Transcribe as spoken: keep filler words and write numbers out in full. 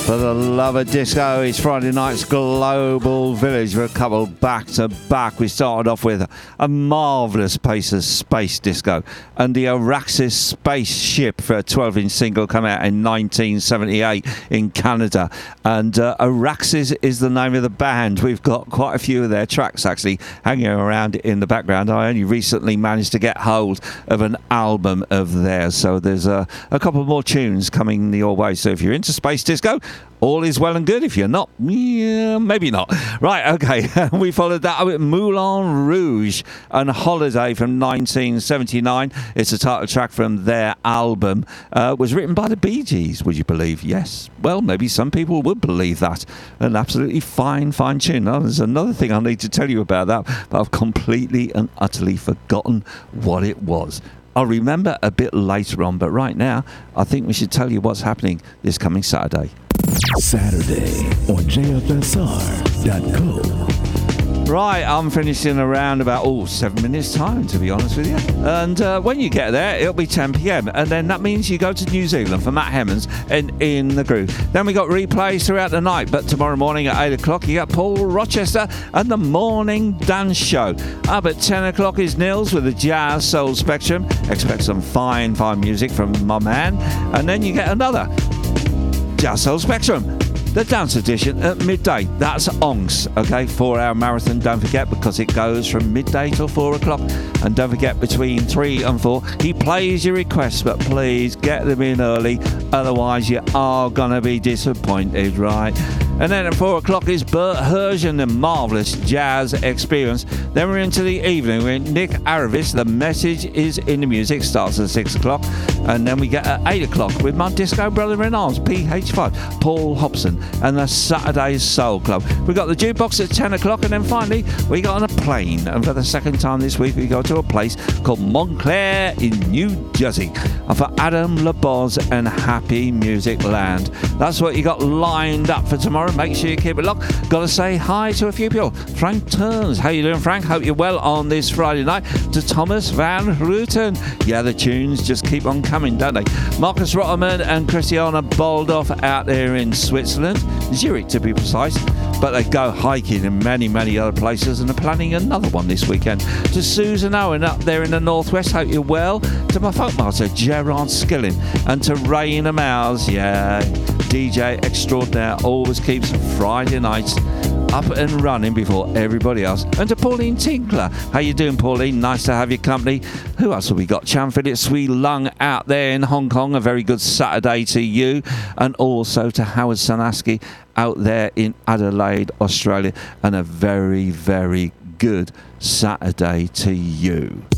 For the love of disco, it's Friday night's Global Village with a couple back to back. We started off with a marvellous pace of space disco and the Araxis Spaceship for a twelve inch single come out in nineteen seventy-eight in Canada. And uh, Araxis is the name of the band. We've got quite a few of their tracks actually hanging around in the background. I only recently managed to get hold of an album of theirs, so there's a, a couple more tunes coming your way. So if you're into space disco, all is well and good. If you're not, yeah, maybe not. Right, okay. We followed that up with Moulin Rouge and Holiday from nineteen seventy-nine. It's a title track from their album. Uh, was written by the Bee Gees, would you believe? Yes. Well, maybe some people would believe that. An absolutely fine, fine tune. Oh, there's another thing I need to tell you about that, but I've completely and utterly forgotten what it was. I'll remember a bit later on, but right now, I think we should tell you what's happening this coming Saturday. Saturday on J F S R dot co. Right, I'm finishing around about, oh, seven minutes time, to be honest with you. And uh, when you get there, it'll be ten p.m. And then that means you go to New Zealand for Matt Hemmons and In the Groove. Then we got replays throughout the night. But tomorrow morning at eight o'clock, you got Paul Rochester and the Morning Dance Show. Up at ten o'clock is Nils with the Jazz Soul Spectrum. Expect some fine, fine music from my man. And then you get another Jazz Soul Spectrum, the dance edition at midday. That's Ongs, okay? Four hour marathon, don't forget, because it goes from midday till four o'clock. And don't forget, between three and four, he plays your requests, but please get them in early, otherwise you are gonna be disappointed, right? And then at four o'clock is Bert Hersch and the Marvellous Jazz Experience. Then we're into the evening with Nick Aravis. The Message is in the Music. Starts at six o'clock. And then we get at eight o'clock with my disco brother in arms, P H five, Paul Hobson, and the Saturday Soul Club. We got the jukebox at ten o'clock. And then finally, we got on a plane. And for the second time this week, we go to a place called Montclair in New Jersey. And for Adam LeBoz and Happy Music Land. That's what you got lined up for tomorrow. Make sure you keep it locked. Got to say hi to a few people. Frank Turns. How you doing, Frank? Hope you're well on this Friday night. To Thomas Van Rooten. Yeah, the tunes just keep on coming, don't they? Marcus Rotterman and Christiana Baldoff out there in Switzerland. Zurich, to be precise. But they go hiking in many, many other places and are planning another one this weekend. To Susan Owen up there in the northwest. Hope you're well. To my folk master, Gerard Skilling. And to Raina Mouse. Yeah, D J extraordinaire. Always keeps Friday nights up and running before everybody else. And to Pauline Tinkler. How you doing, Pauline? Nice to have your company. Who else have we got? Chan Philip Swee Lung out there in Hong Kong. A very good Saturday to you. And also to Howard Sanaski out there in Adelaide, Australia. And a very, very good Saturday to you.